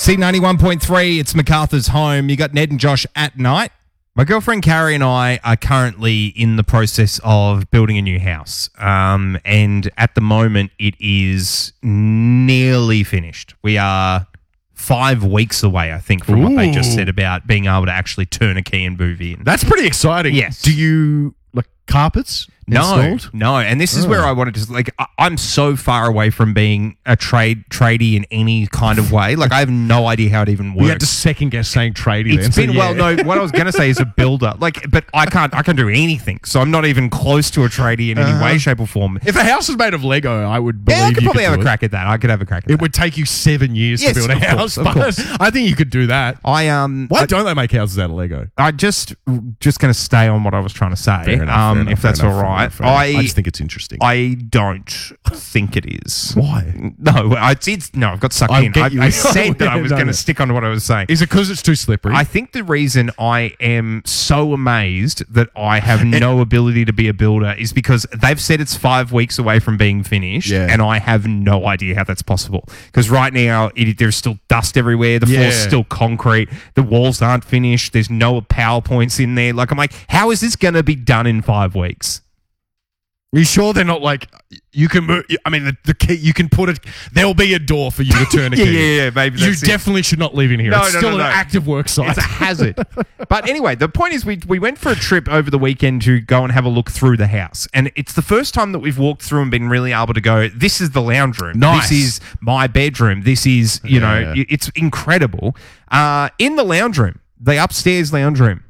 C91.3, it's MacArthur's home. You got Ned and Josh at night. My girlfriend Carrie and I are currently in the process of building a new house. And at the moment, it is nearly finished. We are 5 weeks away, I think, from what they just said about being able to actually turn a key and move in. That's pretty exciting. Yes. Do you like carpets installed? No. And this is where I wanted to, like, I'm so far away from being a tradie in any kind of way. Like, I have no idea how it even works. We had to second guess saying tradie. It's been, well, no, what I was going to say is a builder. Like, but I can't do anything. So I'm not even close to a tradie in any way, shape or form. If a house was made of Lego, I would believe I could you probably have a do crack at that. I could have a crack at it. that. It would take you 7 years to build a house. Of course. I think you could do that. Why don't they make houses out of Lego? I just going to stay on what I was trying to say. Fair enough, if that's all right. I just think it's interesting. I don't think it is. Why? No, I've got sucked in. I said that I was going to No. stick on to what I was saying. Is it because it's too slippery? I think the reason I am so amazed that I have no ability to be a builder is because they've said it's 5 weeks away from being finished, and I have no idea how that's possible. Because right now, there's still dust everywhere. The floor's still concrete. The walls aren't finished. There's no PowerPoints in there. Like, I'm like, how is this going to be done in 5 weeks? Are you sure they're not like you can move? I mean, the key you can put it. There'll be a door for you to turn a key. Yeah, maybe you that's definitely should not live in here. No, it's no, still no, an active work site. It's a hazard. But anyway, the point is we went for a trip over the weekend to go and have a look through the house. And it's the first time that we've walked through and been really able to go, this is the lounge room. Nice. This is my bedroom. This is, it's incredible. In the lounge room, the upstairs lounge room,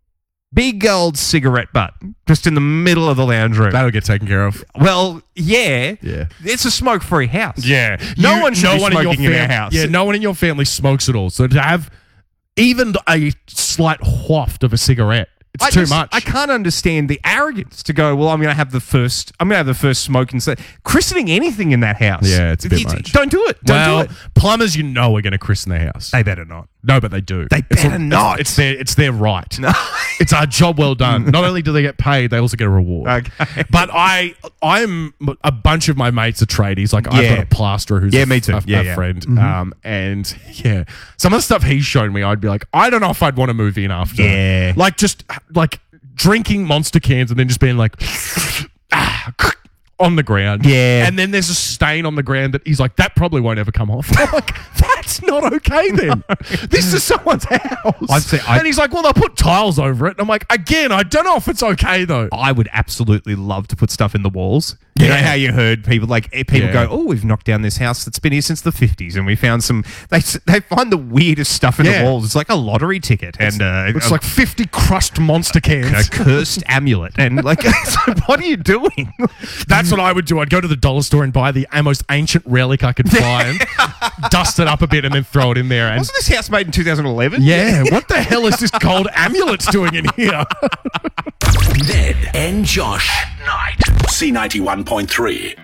big old cigarette butt just in the middle of the lounge room. That'll get taken care of. Well, yeah. Yeah. It's a smoke-free house. Yeah. No one should be smoking in our house. Yeah, no one in your family smokes at all. So to have even a slight waft of a cigarette, it's too much. I can't understand the arrogance to go, well, I'm going to have the first smoke and say, christening anything in that house. Yeah, it's a bit much. Don't do it. Don't do it. Plumbers, are going to christen their house. They better not. No, but they do. They better not. It's their right. No. It's our job well done. Not only do they get paid, they also get a reward. Okay. But I'm a bunch of my mates are tradies. Like I've got a plasterer who's me too. a friend. And some of the stuff he's shown me, I'd be like, I don't know if I'd want to move in after. Yeah. Like just like drinking Monster cans and then just being like on the ground. Yeah. And then there's a stain on the ground that he's like, that probably won't ever come off. I'm like, that's not okay then. This is someone's house. And he's like, well, they'll put tiles over it. And I'm like, again, I don't know if it's okay though. I would absolutely love to put stuff in the walls. You know how you heard people go, oh, we've knocked down this house that's been here since the 50s and we found some, they find the weirdest stuff in the walls. It's like a lottery ticket. It's like 50 crushed Monster cans. A cursed amulet. And like, so what are you doing? That's what I would do. I'd go to the dollar store and buy the most ancient relic I could find, dust it up a bit and then throw it in there. And wasn't this house made in 2011? Yeah. What the hell is this gold amulet doing in here? Ned and Josh at night. C91.3.